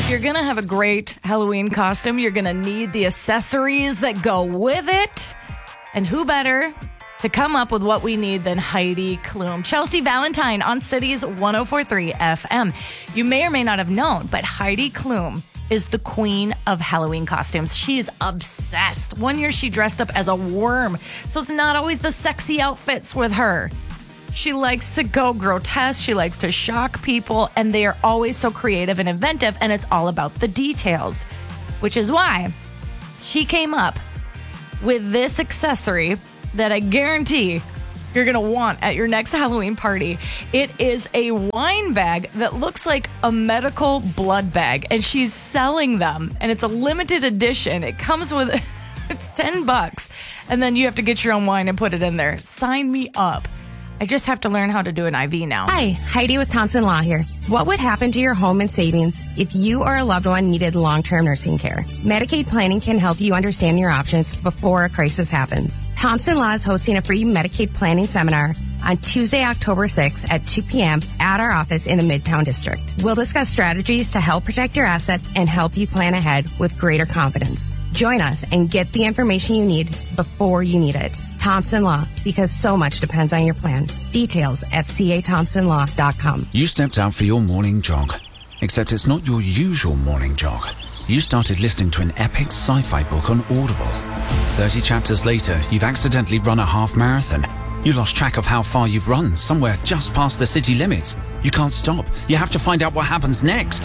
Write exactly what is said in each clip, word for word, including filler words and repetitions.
if you're going to have a great Halloween costume, you're going to need the accessories that go with it. And who better to come up with what we need than Heidi Klum. Chelsea Valentine on Cities one oh four point three F M. You may or may not have known, but Heidi Klum is the queen of Halloween costumes. She is obsessed. One year she dressed up as a worm, so it's not always the sexy outfits with her. She likes to go grotesque. She likes to shock people, and they are always so creative and inventive, and it's all about the details, which is why she came up with this accessory that I guarantee you're going to want at your next Halloween party. It is a wine bag that looks like a medical blood bag, and she's selling them, and it's a limited edition. It comes with, it's ten bucks, and then you have to get your own wine and put it in there. Sign me up. I just have to learn how to do an I V now. Hi, Heidi with Thompson Law here. What would happen to your home and savings if you or a loved one needed long-term nursing care? Medicaid planning can help you understand your options before a crisis happens. Thompson Law is hosting a free Medicaid planning seminar on Tuesday, October sixth at two p.m. at our office in the Midtown District. We'll discuss strategies to help protect your assets and help you plan ahead with greater confidence. Join us and get the information you need before you need it. Thompson Law, because so much depends on your plan. Details at c a thompson law dot com. You stepped out for your morning jog, except it's not your usual morning jog. You started listening to an epic sci-fi book on Audible. thirty chapters later, you've accidentally run a half marathon. You lost track of how far you've run, somewhere just past the city limits. You can't stop. You have to find out what happens next.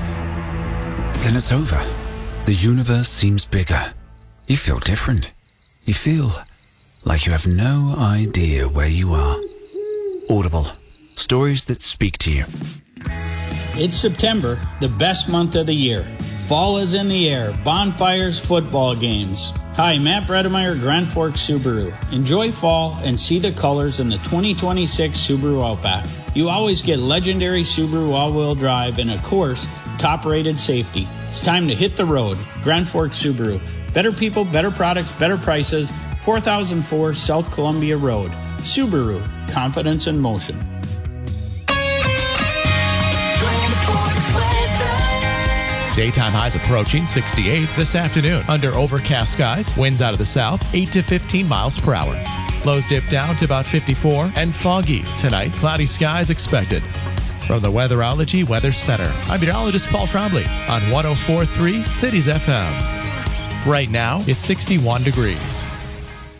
Then it's over. The universe seems bigger. You feel different. You feel like you have no idea where you are. Audible. Stories that speak to you. It's September, the best month of the year. Fall is in the air. Bonfires, football games. Hi, Matt Bredemeyer, Grand Forks Subaru. Enjoy fall and see the colors in the twenty twenty-six Subaru Outback. You always get legendary Subaru all-wheel drive and, of course, top-rated safety. It's time to hit the road. Grand Forks Subaru. Better people, better products, better prices. four thousand four South Columbia Road. Subaru. Confidence in motion. Daytime highs approaching sixty-eight this afternoon. Under overcast skies, winds out of the south, eight to fifteen miles per hour. Lows dip down to about fifty-four and foggy. Tonight, cloudy skies expected. From the Weatherology Weather Center, I'm meteorologist Paul Trombley on one oh four point three Cities F M. Right now, it's sixty-one degrees.